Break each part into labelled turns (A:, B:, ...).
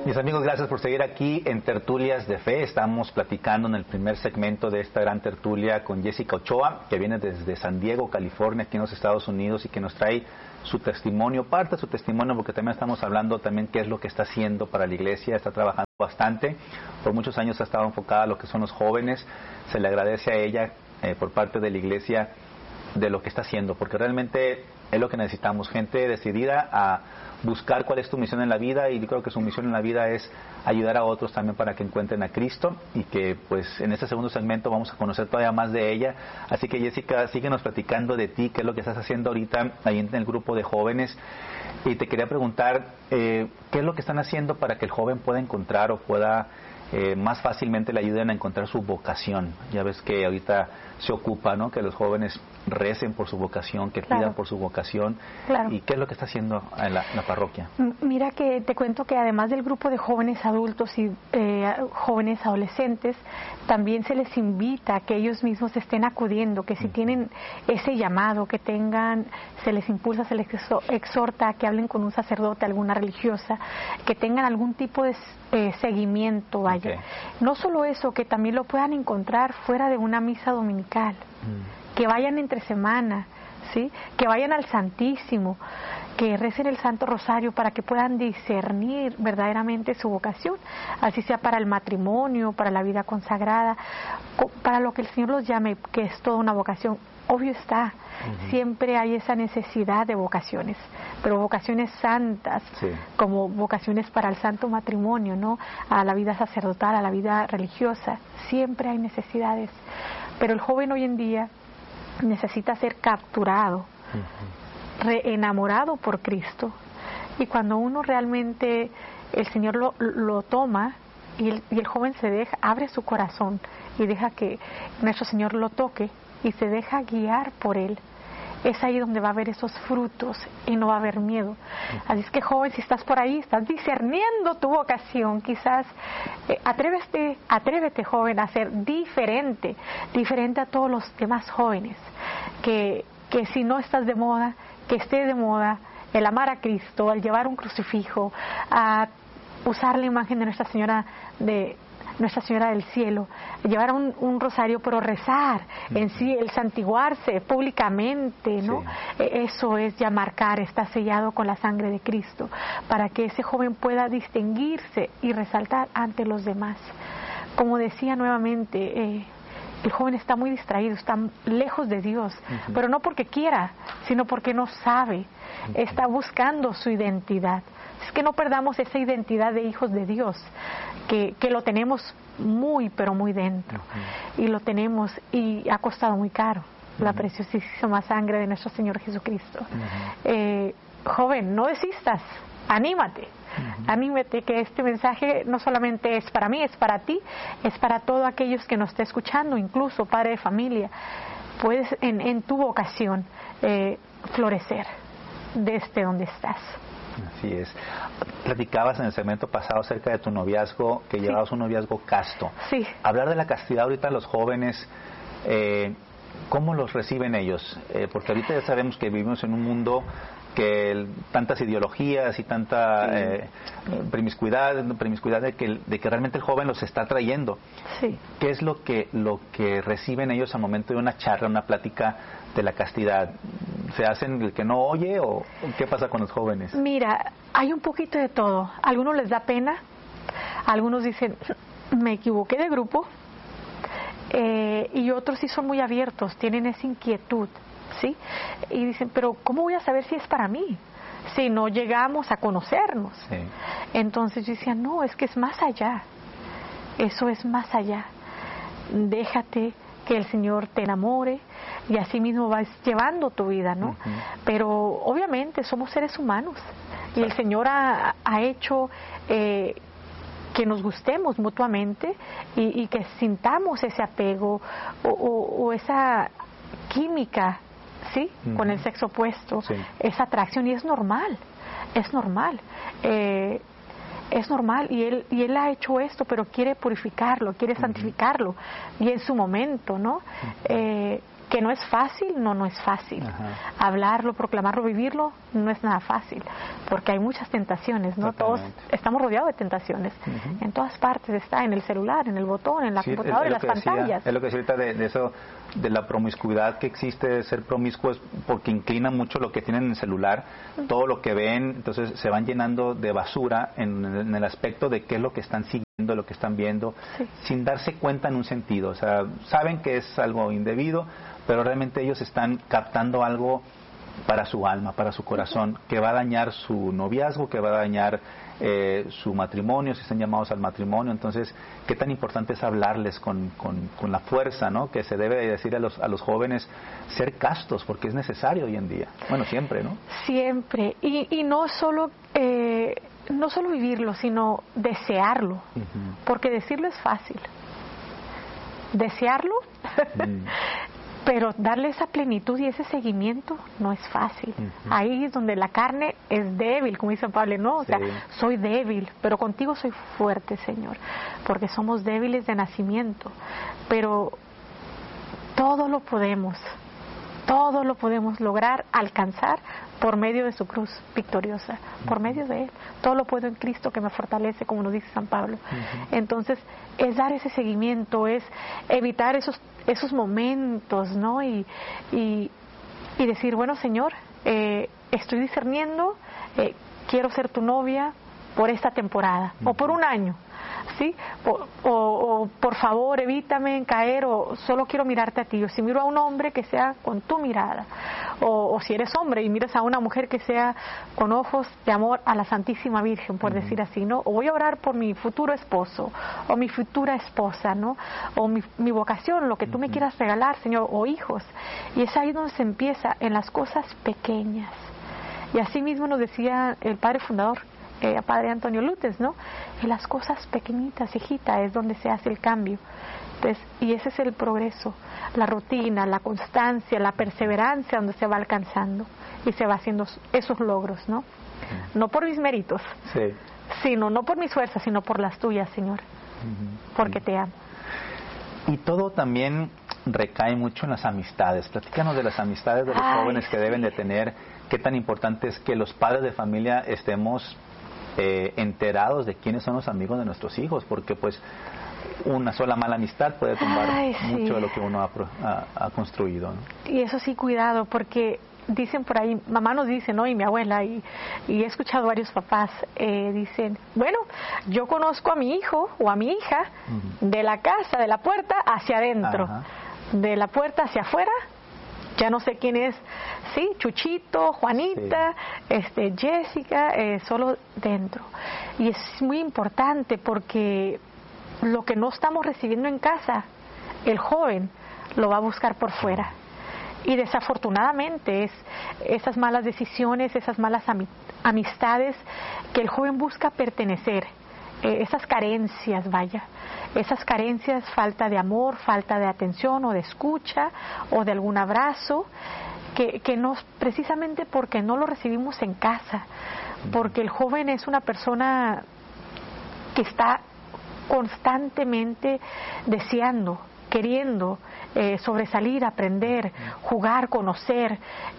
A: Mis amigos, gracias por seguir aquí en Tertulias de Fe. Estamos platicando en el primer segmento de esta gran tertulia con Jessica Ochoa, que viene desde San Diego, California, aquí en los Estados Unidos, y que nos trae su testimonio, parte de su testimonio, porque también estamos hablando también qué es lo que está haciendo para la iglesia. Está trabajando bastante, por muchos años ha estado enfocada a lo que son los jóvenes. Se le agradece a ella por parte de la iglesia de lo que está haciendo, porque realmente es lo que necesitamos, gente decidida a buscar cuál es tu misión en la vida, y yo creo que su misión en la vida es ayudar a otros también para que encuentren a Cristo, y que pues en este segundo segmento vamos a conocer todavía más de ella. Así que Jessica, síguenos platicando de ti, qué es lo que estás haciendo ahorita ahí en el grupo de jóvenes, y te quería preguntar qué es lo que están haciendo para que el joven pueda encontrar o pueda más fácilmente le ayuden a encontrar su vocación. Ya ves que ahorita se ocupa, ¿no?, que los jóvenes recen por su vocación, que pidan por su vocación. ¿Y qué es lo que está haciendo en la parroquia?
B: Mira, que te cuento que además del grupo de jóvenes adultos y jóvenes adolescentes, también se les invita a que ellos mismos estén acudiendo, que si tienen ese llamado, que tengan, se les impulsa, se les exhorta a que hablen con un sacerdote, alguna religiosa, que tengan algún tipo de seguimiento, vaya. No solo eso, que también lo puedan encontrar fuera de una misa dominical, que vayan entre semana, ¿sí?, que vayan al Santísimo, que recen el Santo Rosario para que puedan discernir verdaderamente su vocación, así sea para el matrimonio, para la vida consagrada, para lo que el Señor los llame, que es toda una vocación. Obvio está, siempre hay esa necesidad de vocaciones, pero vocaciones santas, como vocaciones para el santo matrimonio, ¿no?, a la vida sacerdotal, a la vida religiosa, siempre hay necesidades. Pero el joven hoy en día necesita ser capturado, reenamorado por Cristo, y cuando uno realmente, el Señor lo toma, y el joven se deja, abre su corazón y deja que nuestro Señor lo toque y se deja guiar por Él, es ahí donde va a haber esos frutos y no va a haber miedo. Así es que, joven, si estás por ahí, estás discerniendo tu vocación, quizás atrévete, joven, a ser diferente a todos los demás jóvenes, que si no estás de moda, que esté de moda el amar a Cristo, el llevar un crucifijo, a usar la imagen de Nuestra Señora del Cielo, llevar un rosario, pero rezar en sí, el santiguarse públicamente, ¿no? Eso es ya marcar, está sellado con la sangre de Cristo, para que ese joven pueda distinguirse y resaltar ante los demás. Como decía nuevamente, el joven está muy distraído, está lejos de Dios, pero no porque quiera, sino porque no sabe, está buscando su identidad. Es que no perdamos esa identidad de hijos de Dios, que lo tenemos muy, pero muy dentro, y lo tenemos, y ha costado muy caro la preciosísima sangre de nuestro Señor Jesucristo. Joven, no desistas, anímate. Anímate, que este mensaje no solamente es para mí, es para ti, es para todos aquellos que nos esté escuchando, incluso padre de familia. Puedes en tu vocación florecer desde donde estás.
A: Así es. Platicabas en el segmento pasado acerca de tu noviazgo, que llevabas un noviazgo casto. Hablar de la castidad ahorita, los jóvenes, ¿cómo los reciben ellos? Porque ahorita ya sabemos que vivimos en un mundo que tantas ideologías y tanta promiscuidad de que realmente el joven los está atrayendo. ¿Qué es lo que reciben ellos al momento de una charla, una plática de la castidad? ¿Se hacen el que no oye, o qué pasa con los jóvenes?
B: Mira, hay un poquito de todo. A algunos les da pena, algunos dicen, me equivoqué de grupo, y otros sí son muy abiertos, tienen esa inquietud, ¿sí? Y dicen, pero ¿cómo voy a saber si es para mí? Si no llegamos a conocernos. Entonces yo decía, no, es que es más allá. Eso es más allá. Déjate que el Señor te enamore, y así mismo vas llevando tu vida, ¿no? Pero obviamente somos seres humanos, y el Señor ha hecho que nos gustemos mutuamente, y que sintamos ese apego o esa química, ¿sí?, con el sexo opuesto, esa atracción, y es normal, y él ha hecho esto, pero quiere purificarlo, quiere santificarlo, y en su momento, ¿no? Que no es fácil, no es fácil. Hablarlo, proclamarlo, vivirlo, no es nada fácil, porque hay muchas tentaciones, ¿no? Todos estamos rodeados de tentaciones. En todas partes está, en el celular, en el botón, en la computadora, en las pantallas.
A: Es lo que decía ahorita de eso, de la promiscuidad que existe, de ser promiscuos, porque inclina mucho lo que tienen en el celular, todo lo que ven, entonces se van llenando de basura en el aspecto de qué es lo que están siguiendo, lo que están viendo, sin darse cuenta en un sentido. O sea, saben que es algo indebido, pero realmente ellos están captando algo para su alma, para su corazón, que va a dañar su noviazgo, que va a dañar su matrimonio, si están llamados al matrimonio. Entonces, qué tan importante es hablarles con la fuerza, ¿no? Que se debe decir a los jóvenes, ser castos, porque es necesario hoy en día. Bueno, siempre, ¿no?
B: Siempre. Y no solo vivirlo, sino desearlo, porque decirlo es fácil. Desearlo, pero darle esa plenitud y ese seguimiento no es fácil. Ahí es donde la carne es débil, como dice Pablo, ¿no? O sea, soy débil, pero contigo soy fuerte, Señor, porque somos débiles de nacimiento, pero todo lo podemos lograr, alcanzar por medio de su cruz victoriosa, por medio de Él. Todo lo puedo en Cristo que me fortalece, como nos dice San Pablo. Entonces, es dar ese seguimiento, es evitar esos momentos, ¿no? Y decir, bueno, Señor, estoy discerniendo, quiero ser tu novia por esta temporada, o por un año, ¿sí? O por favor evítame en caer, o solo quiero mirarte a ti. O si miro a un hombre, que sea con tu mirada, o si eres hombre y miras a una mujer, que sea con ojos de amor a la Santísima Virgen, por decir así, ¿no? O voy a orar por mi futuro esposo o mi futura esposa, ¿no? O mi vocación, lo que tú me quieras regalar, Señor, o hijos. Y es ahí donde se empieza, en las cosas pequeñas. Y así mismo nos decía el Padre Fundador, Padre Antonio Lutes, ¿no? En las cosas pequeñitas, hijita, es donde se hace el cambio. Entonces, y ese es el progreso, la rutina, la constancia, la perseverancia, donde se va alcanzando y se va haciendo esos logros, ¿no? No por mis méritos, sino no por mis fuerzas, sino por las tuyas, Señor, porque te amo.
A: Y todo también recae mucho en las amistades. Platícanos de las amistades de los jóvenes que deben de tener. Qué tan importante es que los padres de familia estemos enterados de quiénes son los amigos de nuestros hijos, porque pues una sola mala amistad puede tumbar mucho de lo que uno ha construido, ¿no? Y
B: eso sí, cuidado, porque dicen por ahí, mamá nos dice, ¿no? Y mi abuela, y he escuchado varios papás, dicen, bueno, yo conozco a mi hijo o a mi hija de la casa, de la puerta hacia adentro, de la puerta hacia afuera, ya no sé quién es, sí, Chuchito, Juanita, Jessica, solo dentro. Y es muy importante, porque lo que no estamos recibiendo en casa, el joven lo va a buscar por fuera. Y desafortunadamente esas malas decisiones, esas malas amistades, que el joven busca pertenecer, esas carencias, esas carencias, falta de amor, falta de atención o de escucha o de algún abrazo, que nos, precisamente porque no lo recibimos en casa, porque el joven es una persona que está constantemente deseando, queriendo sobresalir, aprender, jugar, conocer.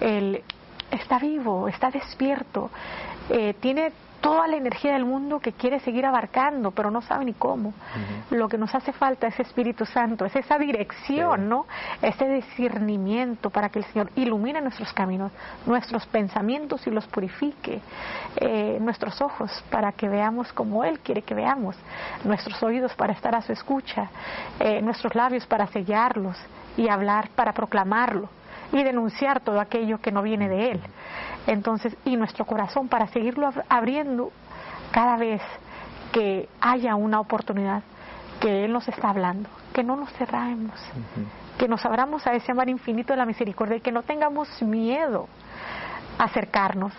B: Está vivo, está despierto, tiene toda la energía del mundo que quiere seguir abarcando, pero no sabe ni cómo. Lo que nos hace falta es Espíritu Santo, es esa dirección, ¿no? Ese discernimiento para que el Señor ilumine nuestros caminos, nuestros pensamientos y los purifique, nuestros ojos para que veamos como Él quiere que veamos, nuestros oídos para estar a su escucha, nuestros labios para sellarlos y hablar para proclamarlo y denunciar todo aquello que no viene de Él. Entonces, y nuestro corazón para seguirlo abriendo cada vez que haya una oportunidad que Él nos está hablando, que no nos cerremos, que nos abramos a ese mar infinito de la misericordia y que no tengamos miedo a acercarnos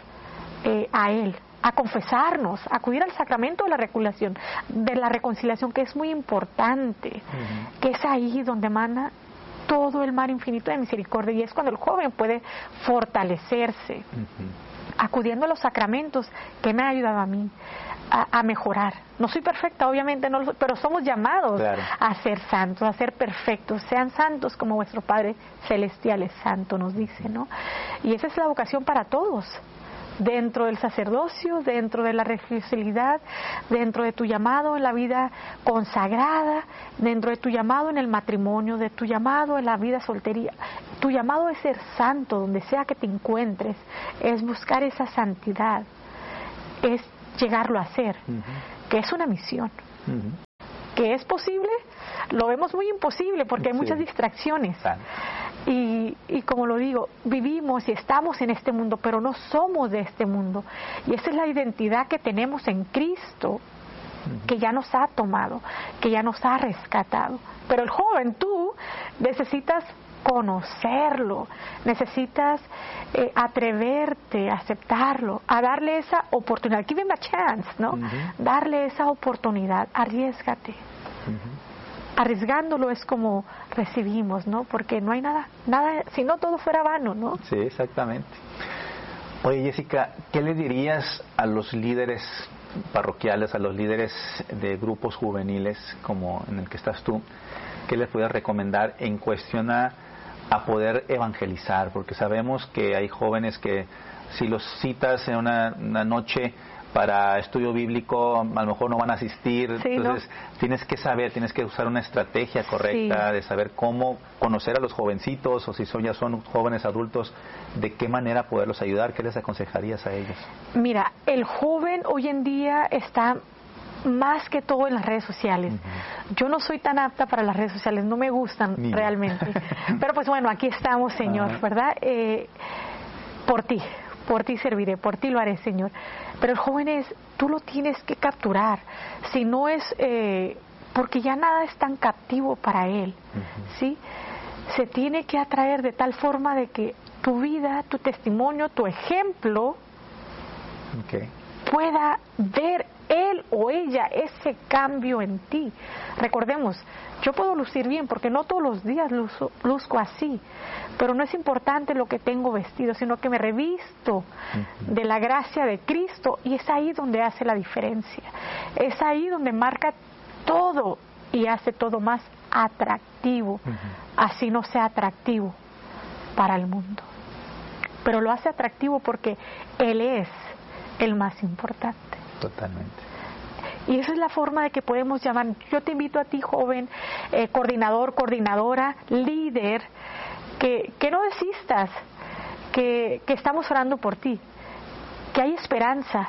B: a Él, a confesarnos, a acudir al sacramento de la reconciliación, que es muy importante, que es ahí donde emana todo el mar infinito de misericordia, y es cuando el joven puede fortalecerse, acudiendo a los sacramentos que me han ayudado a mí, a mejorar. No soy perfecta, obviamente, no lo soy, pero somos llamados a ser santos, a ser perfectos. Sean santos como vuestro Padre Celestial es santo, nos dice, ¿no? Y esa es la vocación para todos. Dentro del sacerdocio, dentro de la religiosidad, dentro de tu llamado en la vida consagrada, dentro de tu llamado en el matrimonio, de tu llamado en la vida soltería. Tu llamado es ser santo donde sea que te encuentres, es buscar esa santidad, es llegarlo a ser, que es una misión. ¿Que es posible? Lo vemos muy imposible porque hay muchas distracciones. Y como lo digo, vivimos y estamos en este mundo, pero no somos de este mundo. Y esa es la identidad que tenemos en Cristo, que ya nos ha tomado, que ya nos ha rescatado. Pero el joven, tú necesitas conocerlo, necesitas atreverte a aceptarlo, a darle esa oportunidad. Give him a chance, ¿no? Darle esa oportunidad, arriésgate. Arriesgándolo es como recibimos, ¿no? Porque no hay nada, si no todo fuera vano, ¿no?
A: Sí, exactamente. Oye, Jessica, ¿qué le dirías a los líderes parroquiales, a los líderes de grupos juveniles como en el que estás tú? ¿Qué les puedes recomendar en cuestión a poder evangelizar? Porque sabemos que hay jóvenes que si los citas en una noche para estudio bíblico, a lo mejor no van a asistir, entonces tienes que saber, tienes que usar una estrategia correcta de saber cómo conocer a los jovencitos, o si ya son jóvenes adultos, de qué manera poderlos ayudar. ¿Qué les aconsejarías a ellos?
B: Mira, el joven hoy en día está más que todo en las redes sociales. Yo no soy tan apta para las redes sociales, no me gustan realmente. Pero pues bueno, aquí estamos, Señor, ¿verdad? Por ti serviré, por ti lo haré, Señor. Pero el joven tú lo tienes que capturar. Si no es, porque ya nada es tan captivo para él, ¿sí? Se tiene que atraer de tal forma de que tu vida, tu testimonio, tu ejemplo pueda ver él o ella ese cambio en ti. Recordemos, yo puedo lucir bien porque no todos los días luzco así, pero no es importante lo que tengo vestido, sino que me revisto de la gracia de Cristo, y es ahí donde hace la diferencia, es ahí donde marca todo y hace todo más atractivo, así no sea atractivo para el mundo, pero lo hace atractivo porque Él es el más importante.
A: Totalmente.
B: Y esa es la forma de que podemos llamar. Yo te invito a ti, joven, coordinador, coordinadora, líder, que no desistas, que estamos orando por ti, que hay esperanza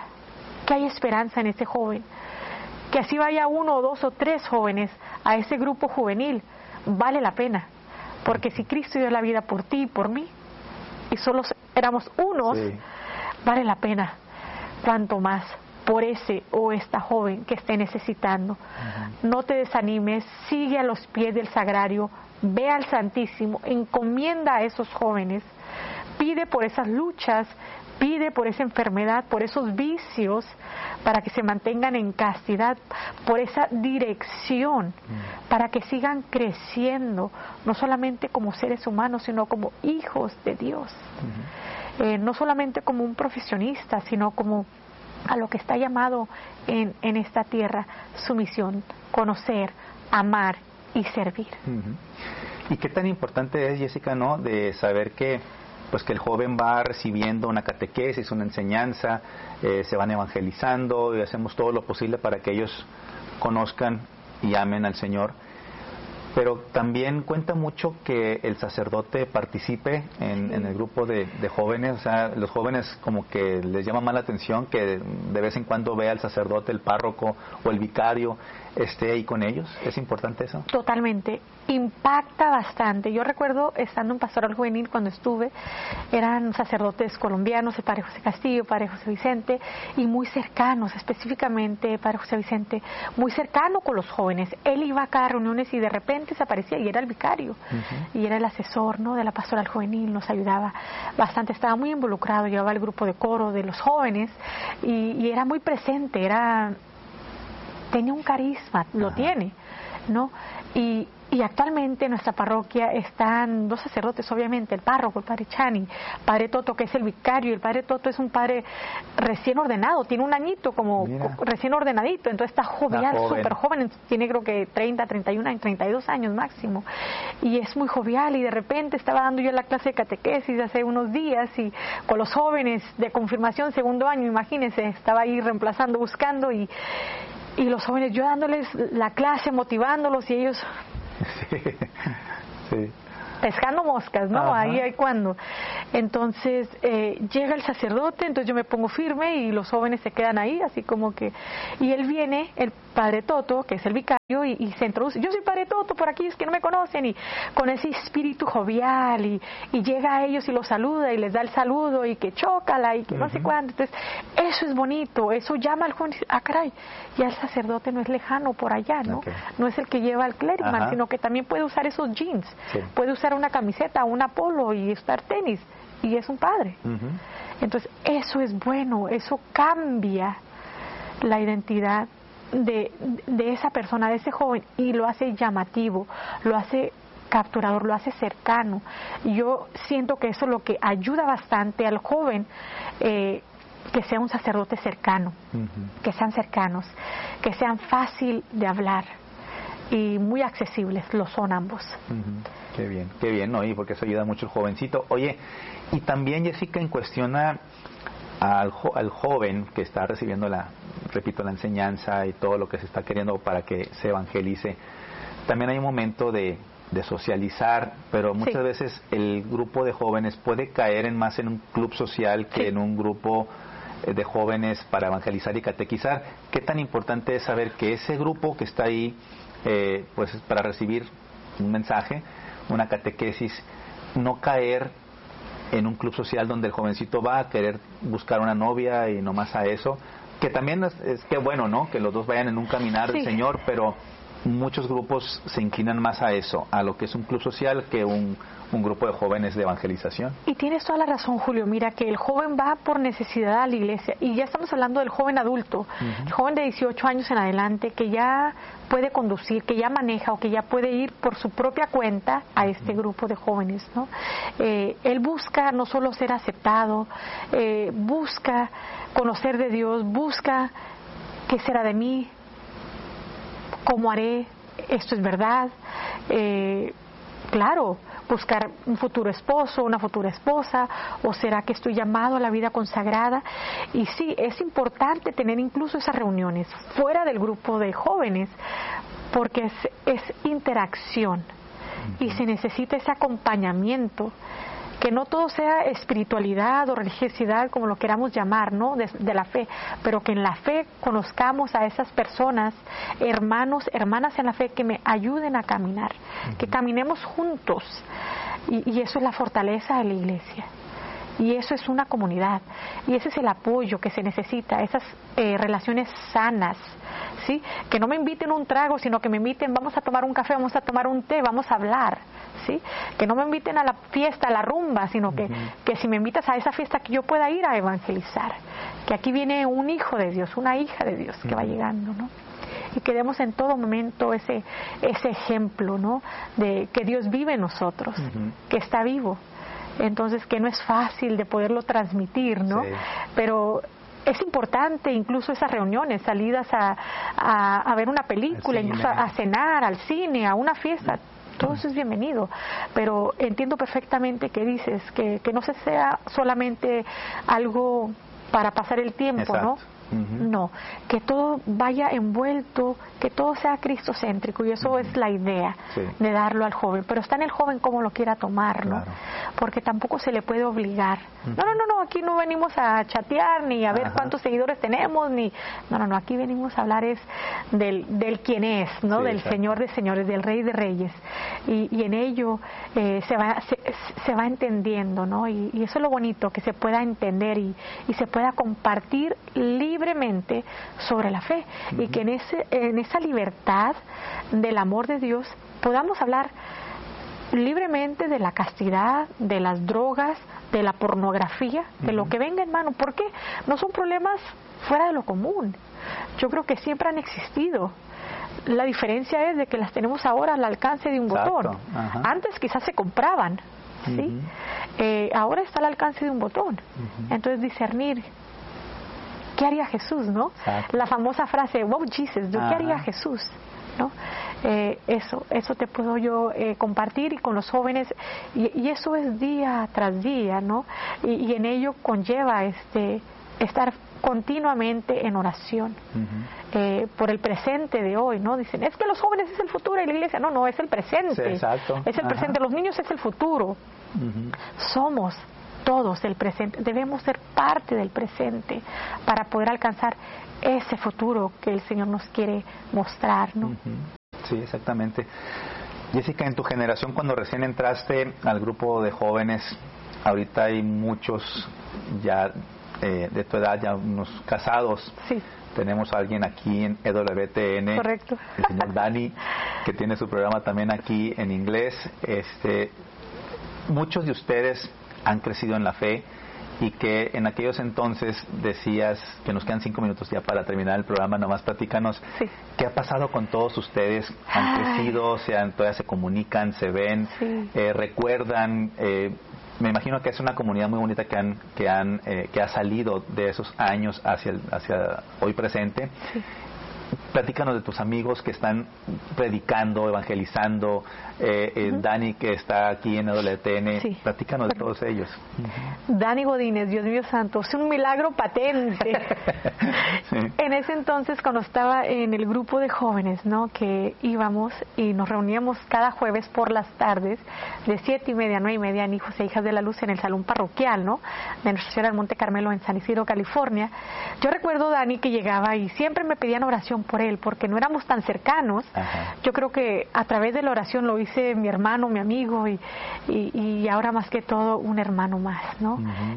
B: en ese joven, que así vaya 1 o 2 o 3 jóvenes a ese grupo juvenil, vale la pena, porque si Cristo dio la vida por ti y por mí, y solo éramos unos, vale la pena, cuanto más por ese o esta joven que esté necesitando. No te desanimes, sigue a los pies del sagrario, ve al Santísimo, encomienda a esos jóvenes, pide por esas luchas, pide por esa enfermedad, por esos vicios, para que se mantengan en castidad, por esa dirección, para que sigan creciendo, no solamente como seres humanos, sino como hijos de Dios. No solamente como un profesionista, sino como a lo que está llamado en esta tierra, su misión, conocer, amar y servir.
A: ¿Y qué tan importante es, Jessica, no, de saber que pues que el joven va recibiendo una catequesis, una enseñanza, se van evangelizando y hacemos todo lo posible para que ellos conozcan y amen al Señor? Pero también cuenta mucho que el sacerdote participe en el grupo de jóvenes. O sea, los jóvenes como que les llama más la atención que de vez en cuando vea al sacerdote, el párroco o el vicario esté ahí con ellos. ¿Es importante eso?
B: Totalmente. Impacta bastante. Yo recuerdo estando en Pastoral Juvenil cuando estuve, eran sacerdotes colombianos, el Padre José Castillo, Padre José Vicente, y muy cercanos, específicamente Padre José Vicente, muy cercano con los jóvenes. Él iba a cada reuniones y de repente se aparecía y era el vicario y era el asesor, ¿no?, de la Pastoral Juvenil, nos ayudaba bastante, estaba muy involucrado, llevaba el grupo de coro de los jóvenes y era muy presente, tenía un carisma, lo tiene, ¿no? Y actualmente en nuestra parroquia están 2 sacerdotes, obviamente, el párroco, el padre Chani, padre Toto, que es el vicario, y el padre Toto es un padre recién ordenado, tiene un añito como recién ordenadito, entonces está jovial, súper joven, tiene creo que 30, 31, 32 años máximo, y es muy jovial, y de repente estaba dando yo la clase de catequesis hace unos días, y con los jóvenes de confirmación segundo año, imagínense, estaba ahí reemplazando, buscando, y los jóvenes, yo dándoles la clase, motivándolos, y ellos...
A: Sí, sí.
B: Pescando moscas, ¿no?
A: Ajá.
B: Ahí hay cuando. Entonces llega el sacerdote, entonces yo me pongo firme y los jóvenes se quedan ahí, así como que... Y él viene, el padre Toto, que es el vicario, y se introduce. Yo soy padre Toto, por aquí es que no me conocen, y con ese espíritu jovial, y llega a ellos y los saluda, y les da el saludo, y que chócala, y que no sé cuánto. Entonces, eso es bonito, eso llama al joven y dice, ah, caray, ya el sacerdote no es lejano por allá, ¿no? No es el que lleva al clérigo, sino que también puede usar esos jeans, puede usar una camiseta, una polo y estar tenis, y es un padre. Entonces, eso es bueno, eso cambia la identidad de esa persona, de ese joven, y lo hace llamativo, lo hace capturador, lo hace cercano. Y yo siento que eso es lo que ayuda bastante al joven, que sea un sacerdote cercano, que sean cercanos, que sean fácil de hablar y muy accesibles, lo son ambos.
A: Qué bien, ¿no? Y porque eso ayuda mucho al jovencito. Oye, y también, Jessica, en cuestión al joven que está recibiendo la enseñanza y todo lo que se está queriendo para que se evangelice, también hay un momento de socializar, pero muchas veces el grupo de jóvenes puede caer más en un club social que en un grupo de jóvenes para evangelizar y catequizar. ¿Qué tan importante es saber que ese grupo que está ahí, pues para recibir un mensaje, una catequesis, no caer en un club social donde el jovencito va a querer buscar una novia y nomás a eso, que también es que bueno, ¿no? Que los dos vayan en un caminar del Señor, pero muchos grupos se inclinan más a eso, a lo que es un club social, que un grupo de jóvenes de evangelización.
B: Y tienes toda la razón, Julio. Mira, que el joven va por necesidad a la iglesia, y ya estamos hablando del joven adulto, el joven de 18 años en adelante, que ya puede conducir, que ya maneja o que ya puede ir por su propia cuenta a este grupo de jóvenes, ¿no? Él busca no solo ser aceptado, busca conocer de Dios, busca qué será de mí, cómo haré, esto es verdad, claro, buscar un futuro esposo, una futura esposa, o será que estoy llamado a la vida consagrada. Y sí, es importante tener incluso esas reuniones fuera del grupo de jóvenes, porque es interacción y se necesita ese acompañamiento, que no todo sea espiritualidad o religiosidad, como lo queramos llamar, ¿no? De la fe, pero que en la fe conozcamos a esas personas, hermanos, hermanas en la fe, que me ayuden a caminar, que caminemos juntos, y eso es la fortaleza de la iglesia. Y eso es una comunidad, y ese es el apoyo que se necesita, esas relaciones sanas, ¿sí? Que no me inviten un trago, sino que me inviten, vamos a tomar un café, vamos a tomar un té, vamos a hablar, ¿sí? Que no me inviten a la fiesta, a la rumba, sino que si me invitas a esa fiesta, que yo pueda ir a evangelizar, que aquí viene un hijo de Dios, una hija de Dios que va llegando, ¿no? Y que demos en todo momento ese ejemplo, ¿no? De que Dios vive en nosotros, que está vivo. Entonces, que no es fácil de poderlo transmitir, ¿no? Sí. Pero es importante incluso esas reuniones, salidas a ver una película, incluso a cenar, al cine, a una fiesta. Todo eso es bienvenido, pero entiendo perfectamente que dices que no se sea solamente algo para pasar el tiempo. Exacto. ¿No? No, que todo vaya envuelto, que todo sea cristocéntrico, y eso es la idea de darlo al joven, pero está en el joven cómo lo quiera tomar, ¿no? Claro. Porque tampoco se le puede obligar. No, aquí no venimos a chatear ni a ver cuántos seguidores tenemos, ni no, aquí venimos a hablar es del quién es, ¿no? Del exacto. Señor de señores, del Rey de reyes, y en ello se va entendiendo, ¿no? Y eso es lo bonito, que se pueda entender y se pueda compartir libremente sobre la fe, y que en esa libertad del amor de Dios podamos hablar libremente de la castidad, de las drogas, de la pornografía, de lo que venga en mano, porque no son problemas fuera de lo común. Yo creo que siempre han existido. La diferencia es de que las tenemos ahora al alcance de un botón. Antes quizás se compraban, ¿sí? Ahora está al alcance de un botón. Entonces discernir, ¿qué haría Jesús, no? La famosa frase, wow, Jesus, ¿qué haría Jesús? ¿No? Eso te puedo yo compartir y con los jóvenes, y eso es día tras día, ¿no? Y en ello conlleva estar continuamente en oración por el presente de hoy, ¿no? Dicen, es que los jóvenes es el futuro y la iglesia, no, es el presente.
A: Sí, exacto.
B: Es el presente, los niños es el futuro. Somos todos el presente, debemos ser parte del presente para poder alcanzar ese futuro que el Señor nos quiere mostrar, ¿no?
A: Sí, exactamente. Jessica, en tu generación, cuando recién entraste al grupo de jóvenes, ahorita hay muchos ya de tu edad, ya unos casados.
B: Sí.
A: Tenemos a alguien aquí en EWTN.
B: Correcto.
A: El señor Dani, que tiene su programa también aquí en inglés. Muchos de ustedes han crecido en la fe, y que en aquellos entonces decías que nos quedan 5 minutos ya para terminar el programa. Nomás platícanos, ¿qué ha pasado con todos ustedes? ¿Han crecido? ¿Todavía se comunican? ¿Se ven? ¿Recuerdan? Me imagino que es una comunidad muy bonita que ha salido de esos años hacia hoy presente. Platícanos de tus amigos que están predicando, evangelizando, Dani, que está aquí en EWTN. Platícanos de todos ellos.
B: Dani Godínez, Dios mío santo, es un milagro patente. En ese entonces, cuando estaba en el grupo de jóvenes, ¿no?, que íbamos y nos reuníamos cada jueves por las tardes de 7:30 a 9:30 en Hijos e Hijas de la Luz, en el salón parroquial, ¿no?, de Nuestra Señora del Monte Carmelo en San Isidro, California. Yo recuerdo a Dani que llegaba y siempre me pedían oración por él, porque no éramos tan cercanos. Yo creo que a través de la oración lo hice mi hermano, mi amigo, y ahora más que todo un hermano más, ¿no?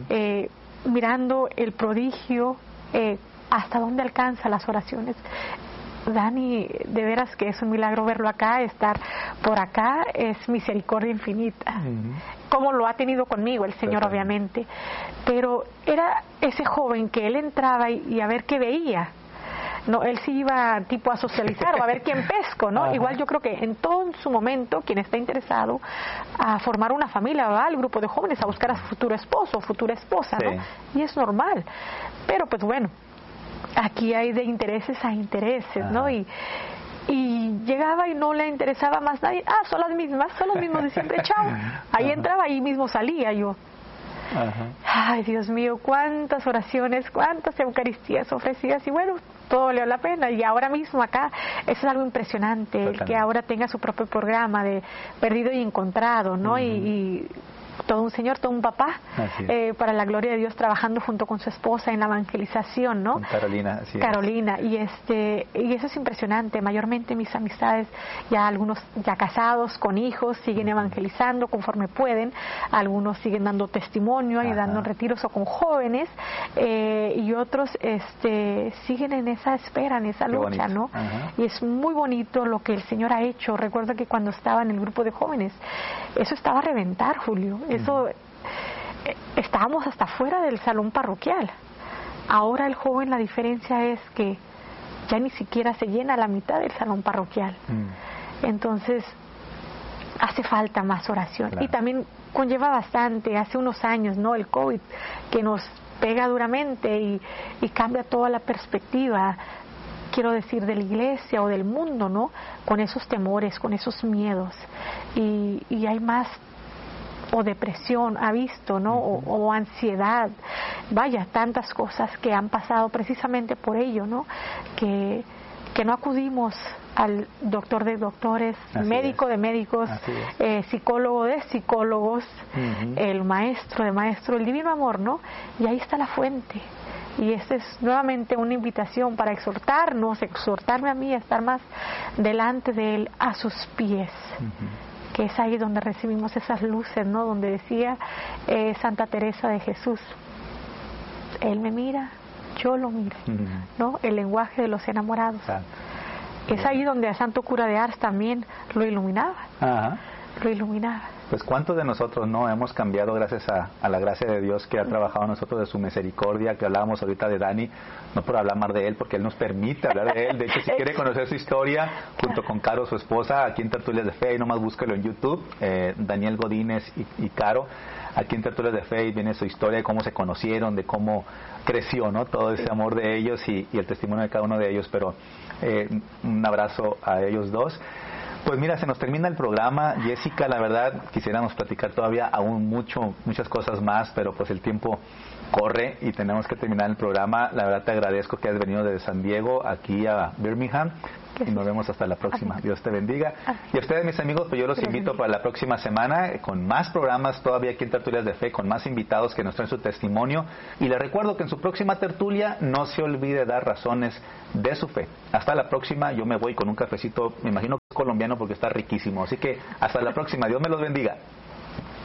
B: Mirando el prodigio, hasta dónde alcanza las oraciones. Dani, de veras que es un milagro verlo acá, estar por acá, es misericordia infinita. Como lo ha tenido conmigo el Señor, obviamente. Pero era ese joven que él entraba y a ver qué veía. No, él sí iba tipo a socializar o a ver quién pesco, ¿no? Igual yo creo que en todo su momento, quien está interesado a formar una familia va al grupo de jóvenes a buscar a su futuro esposo o futura esposa, ¿no? Y es normal. Pero pues bueno, aquí hay de intereses a intereses, ¿no? Y llegaba y no le interesaba más nadie. Son las mismas de siempre, chao. Ahí entraba, ahí mismo salía yo. Ay, Dios mío, cuántas oraciones, cuántas eucaristías ofrecidas, y bueno, todo valió la pena. Y ahora mismo acá, eso es algo impresionante, el que ahora tenga su propio programa de Perdido y Encontrado, ¿no? Y todo un señor, todo un papá, para la gloria de Dios, trabajando junto con su esposa en la evangelización, ¿no?
A: Con Carolina,
B: Carolina, y eso es impresionante. Mayormente mis amistades, ya algunos ya casados, con hijos, siguen evangelizando conforme pueden, algunos siguen dando testimonio, ayudando en retiros o con jóvenes, y otros siguen en esa espera, en esa lucha, ¿no? Y es muy bonito lo que el Señor ha hecho. Recuerdo que cuando estaba en el grupo de jóvenes, eso estaba a reventar, Julio. Eso, estábamos hasta fuera del salón parroquial. Ahora el joven, la diferencia es que ya ni siquiera se llena la mitad del salón parroquial. Entonces hace falta más oración. Y también conlleva bastante, hace unos años, ¿no?, el COVID, que nos pega duramente y cambia toda la perspectiva, quiero decir, de la iglesia o del mundo, ¿no?, con esos temores, con esos miedos, y hay más o depresión, ha visto, ¿no? O ansiedad, vaya, tantas cosas que han pasado precisamente por ello, ¿no? Que no acudimos al doctor de doctores, médico de médicos, psicólogo de psicólogos, el maestro de maestro, el divino amor, ¿no? Y ahí está la fuente. Y esta es nuevamente una invitación para exhortarme a mí a estar más delante de Él, a sus pies. Que es ahí donde recibimos esas luces, ¿no? Donde decía Santa Teresa de Jesús, Él me mira, yo lo miro, ¿no? El lenguaje de los enamorados. Es ahí donde a Santo Cura de Ars también lo iluminaba. Lo iluminaba.
A: Pues cuántos de nosotros no hemos cambiado gracias a la gracia de Dios que ha trabajado en nosotros, de su misericordia, que hablábamos ahorita de Dani, no por hablar más de él, porque él nos permite hablar de él. De hecho, si quiere conocer su historia, junto con Caro, su esposa, aquí en Tertulias de Fe, y nomás búsquelo en YouTube, Daniel Godínez y Caro. Aquí en Tertulias de Fe viene su historia de cómo se conocieron, de cómo creció, ¿no? Todo ese amor de ellos y el testimonio de cada uno de ellos. Pero un abrazo a ellos dos. Pues mira, se nos termina el programa. Jessica, la verdad, quisiéramos platicar todavía aún muchas cosas más, pero pues el tiempo corre y tenemos que terminar el programa. La verdad te agradezco que hayas venido desde San Diego aquí a Birmingham. Y nos vemos hasta la próxima. Dios te bendiga. Y a ustedes, mis amigos, pues yo los invito para la próxima semana con más programas todavía aquí en Tertulias de Fe, con más invitados que nos traen su testimonio. Y les recuerdo que en su próxima tertulia no se olvide dar razones de su fe. Hasta la próxima. Yo me voy con un cafecito, me imagino colombiano, porque está riquísimo. Así que hasta la próxima. Dios me los bendiga.